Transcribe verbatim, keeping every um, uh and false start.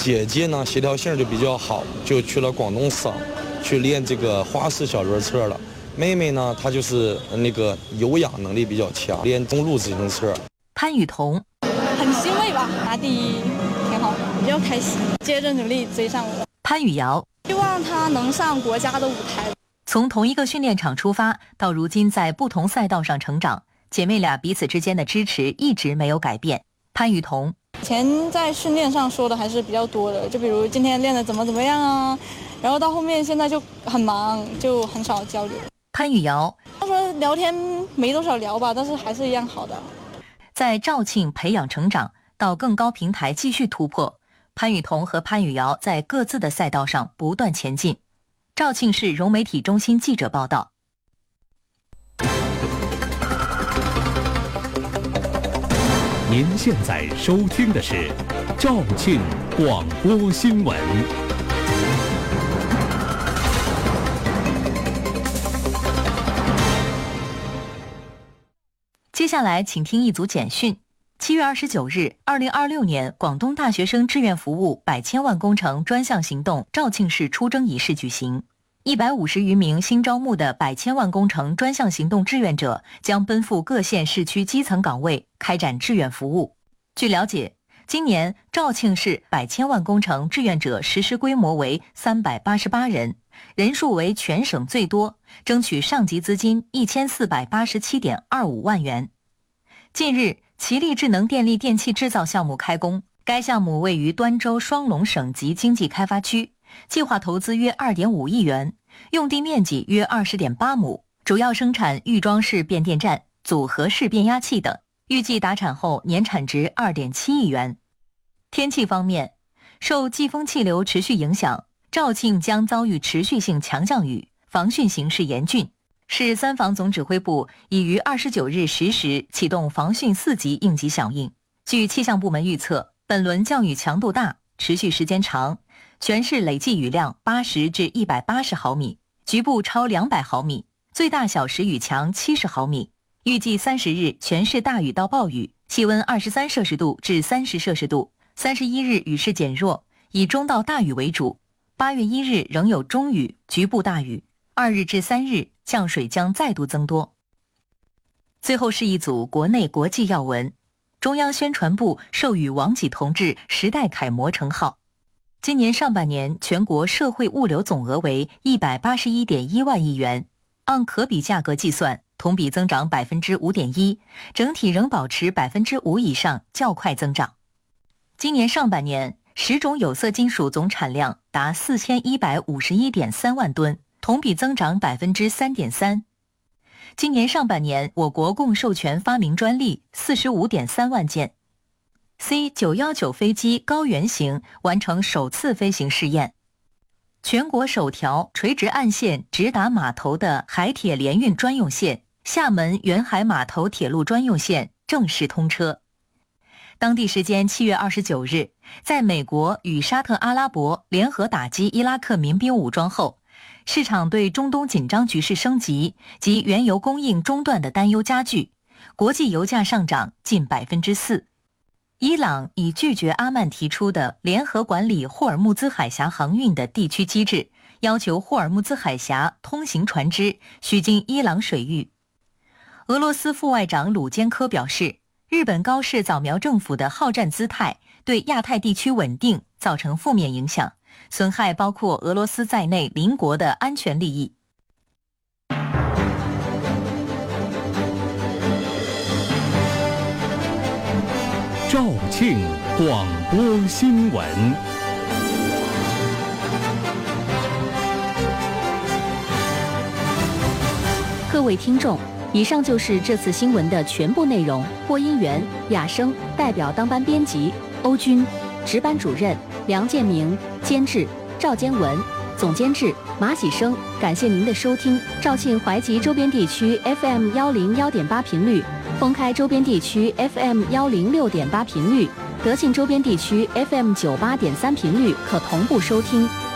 姐姐呢协调性就比较好，就去了广东省去练这个花式小轮车了。妹妹呢，她就是那个有氧能力比较强，练公路自行车。 潘雨桐很欣慰吧，拿第一挺好，比较开心，接着努力追上我。 潘雨瑶希望她能上国家的舞台。 从同一个训练场出发，到如今在不同赛道上成长，姐妹俩彼此之间的支持一直没有改变。潘雨桐以前在训练上说的还是比较多的，就比如今天练的怎么怎么样啊，然后到后面现在就很忙，就很少交流。 潘雨瑶他说聊天没多少聊吧，但是还是一样好的。 在肇庆培养成长，到更高平台继续突破，潘雨桐和潘雨瑶在各自的赛道上不断前进。肇庆市融媒体中心记者报道。 您现在收听的是肇庆广播新闻。 接下来请听一组简讯。七月二十九日，二零二六年广东大学生志愿服务百千万工程专项行动肇庆市出征仪式举行。一百五十余名新招募的百千万工程专项行动志愿者将奔赴各县市区基层岗位开展志愿服务。据了解，今年肇庆市百千万工程志愿者实施规模为三百八十八人，人数为全省最多，争取上级资金一千四百八十七点二五万元。近日，奇力智能电力电器制造项目开工，该项目位于端州双龙省级经济开发区，计划投资约 二点五亿元，用地面积约 二十点八亩，主要生产预装式变电站、组合式变压器等，预计达产后年产值 二点七亿元。天气方面，受季风气流持续影响，肇庆将遭遇持续性强降雨，防汛形势严峻。市三防总指挥部已于二十九日十时启动防汛四级应急响应。据气象部门预测，本轮降雨强度大，持续时间长，全市累计雨量八十至一百八十毫米，局部超两百毫米，最大小时雨强七十毫米。预计三十日全市大雨到暴雨，气温二十三摄氏度至三十摄氏度。三十一日雨势减弱，以中到大雨为主。八月一日仍有中雨，局部大雨。二日至三日降水将再度增多。最后是一组国内国际要闻。中央宣传部授予王济同志时代楷模称号。今年上半年全国社会物流总额为 一百八十一点一万亿元，按可比价格计算，同比增长 百分之五点一， 整体仍保持 百分之五 以上较快增长。今年上半年十种有色金属总产量达 四千一百五十一点三万吨，同比增长 百分之三点三。 今年上半年我国共授权发明专利 四十五点三万件。 C 九一九 飞机高原型完成首次飞行试验。全国首条垂直岸线直达码头的海铁联运专用线厦门远海码头铁路专用线正式通车。当地时间七月二十九日，在美国与沙特阿拉伯联合打击伊拉克民兵武装后，市场对中东紧张局势升级及原油供应中断的担忧加剧，国际油价上涨近 百分之四。 伊朗已拒绝阿曼提出的联合管理霍尔木兹海峡航运的地区机制，要求霍尔木兹海峡通行船只须经伊朗水域。俄罗斯副外长鲁坚科表示，日本高市早苗政府的好战姿态对亚太地区稳定造成负面影响，损害包括俄罗斯在内邻国的安全利益。 肇庆广播新闻。 各位听众，以上就是这次新闻的全部内容。播音员雅生，代表当班编辑欧军，值班主任梁建明，监制赵坚文，总监制马喜生。感谢您的收听。肇庆淮吉周边地区 F M 一零一点八频率，封开周边地区 F M 一零六点八频率，德庆周边地区 F M 九八点三频率可同步收听。